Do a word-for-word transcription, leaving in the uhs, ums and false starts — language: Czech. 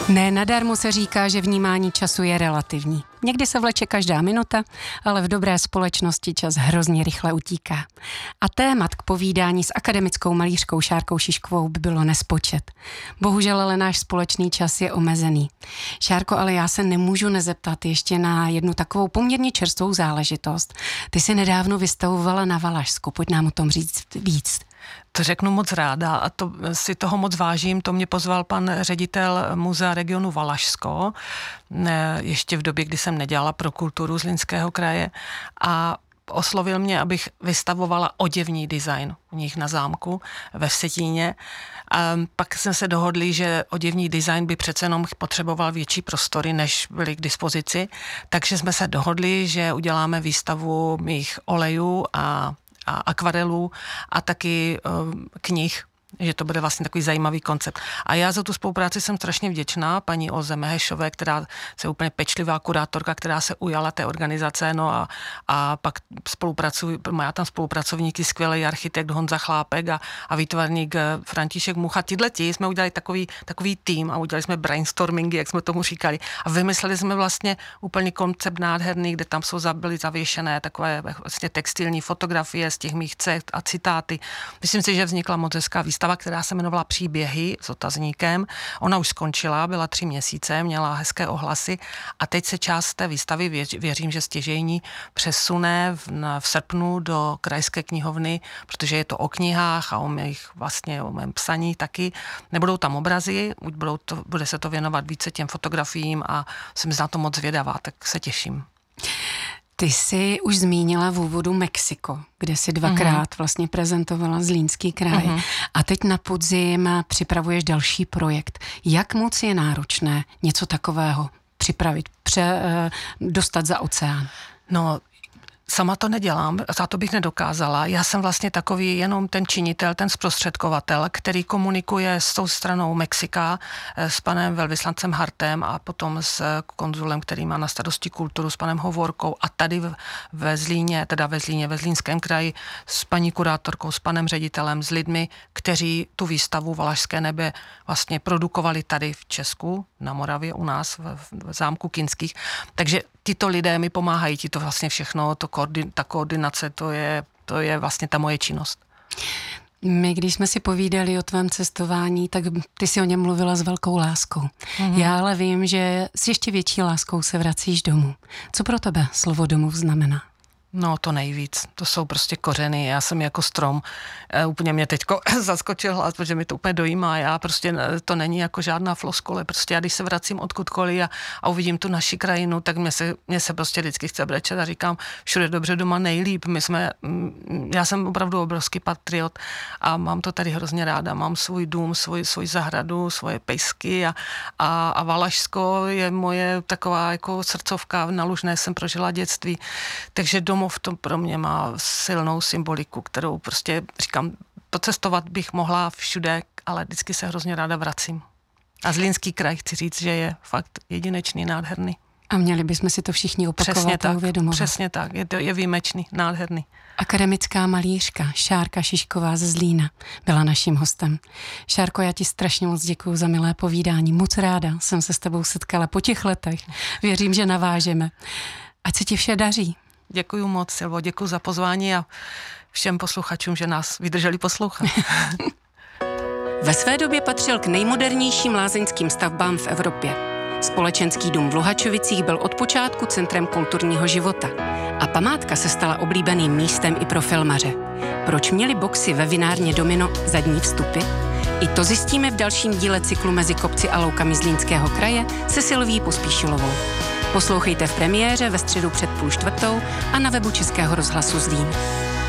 Ne nadarmo se říká, že vnímání času je relativní. Někdy se vleče každá minuta, ale v dobré společnosti čas hrozně rychle utíká. A témat k povídání s akademickou malířkou Šárkou Šiškovou by bylo nespočet. Bohužel ale náš společný čas je omezený. Šárko, ale já se nemůžu nezeptat ještě na jednu takovou poměrně čerstvou záležitost. Ty jsi nedávno vystavovala na Valašsku, pojď nám o tom říct víc. To řeknu moc ráda a to si toho moc vážím. To mě pozval pan ředitel Muzea regionu Valašsko, ještě v době, kdy jsem nedělala pro kulturu Zlínského kraje a oslovil mě, abych vystavovala oděvní design u nich na zámku ve Vsetíně. A pak jsme se dohodli, že oděvní design by přece jenom potřeboval větší prostory, než byly k dispozici, takže jsme se dohodli, že uděláme výstavu mých olejů a a akvarelů a taky uh, knih, že to bude vlastně takový zajímavý koncept. A já za tu spolupráci jsem strašně vděčná paní Olze Mehešové, která je úplně pečlivá kurátorka, která se ujala té organizace, no a, a pak spolupracuji, má tam spolupracovníky, skvělý architekt Honza Chlápek a, a výtvarník František Mucha. Tihleti jsme udělali takový, takový tým a udělali jsme brainstormingy, jak jsme tomu říkali. A vymysleli jsme vlastně úplně koncept nádherný, kde tam jsou byly zavěšené takové vlastně textilní fotografie z těch mých cest a citáty. Myslím si, že vznikla moc hezká výstava, která se jmenovala Příběhy s otazníkem. Ona už skončila, byla tři měsíce, měla hezké ohlasy a teď se část té výstavy, věř, věřím, že stěžejní, přesune v, v srpnu do Krajské knihovny, protože je to o knihách a o mých vlastně o mém psaní taky. Nebudou tam obrazy, budou to, bude se to věnovat více těm fotografiím a jsem na to moc zvědavá, tak se těším. Ty jsi už zmínila v úvodu Mexiko, kde jsi dvakrát uh-huh. vlastně prezentovala Zlínský kraj. Uh-huh. A teď na podzim připravuješ další projekt. Jak moc je náročné něco takového připravit, pře, dostat za oceán? No, sama to nedělám, za to bych nedokázala. Já jsem vlastně takový jenom ten činitel, ten zprostředkovatel, který komunikuje s tou stranou Mexika, s panem velvyslancem Hartem a potom s konzulem, který má na starosti kulturu, s panem Hovorkou a tady ve Zlíně, teda ve Zlíně, ve Zlínském kraji, s paní kurátorkou, s panem ředitelem, s lidmi, kteří tu výstavu Valašské nebe vlastně produkovali tady v Česku, na Moravě u nás, v, v zámku Kinských. Takže tyto lidé mi pomáhají, ti to vlastně všechno, to koordin, ta koordinace, to je, to je vlastně ta moje činnost. My, když jsme si povídali o tvém cestování, tak ty si o něm mluvila s velkou láskou. Mm-hmm. Já ale vím, že s ještě větší láskou se vracíš domů. Co pro tebe slovo domov znamená? No to nejvíc, to jsou prostě kořeny, já jsem jako strom, e, úplně mě teďko zaskočil hlas, protože mi to úplně dojímá, já prostě, to není jako žádná floskule, prostě já když se vracím odkudkoliv a, a uvidím tu naši krajinu, tak mě se, mě se prostě vždycky chce brečet a říkám, všude dobře, doma nejlíp, my jsme, já jsem opravdu obrovský patriot a mám to tady hrozně ráda, mám svůj dům, svůj, svůj zahradu, svoje pejsky a, a, a Valašsko je moje taková jako srdcovka, na Lužné jsem prožila dětství, takže dom v tom pro mě má silnou symboliku, kterou prostě říkám, pocestovat bych mohla všude, ale vždycky se hrozně ráda vracím. A Zlínský kraj chci říct, že je fakt jedinečný, nádherný. A měli bychom si to všichni opakovat přesně a tak, uvědomovat. Přesně tak, je, to, je výjimečný, nádherný. Akademická malířka Šárka Šišková ze Zlína byla naším hostem. Šárko, já ti strašně moc děkuju za milé povídání. Moc ráda jsem se s tebou setkala po těch letech. Věřím, že navážeme. Ať se ti vše daří. Děkuju moc, Silvo, děkuju za pozvání a všem posluchačům, že nás vydrželi poslouchat. Ve své době patřil k nejmodernějším lázeňským stavbám v Evropě. Společenský dům v Luhačovicích byl od počátku centrem kulturního života a památka se stala oblíbeným místem i pro filmaře. Proč měli boxy ve vinárně Domino zadní vstupy? I to zjistíme v dalším díle cyklu Mezi kopci a loukami Zlínského kraje se Silví Pospíšilovou. Poslouchejte v premiéře ve středu před půl čtvrtou a na webu Českého rozhlasu Zlín.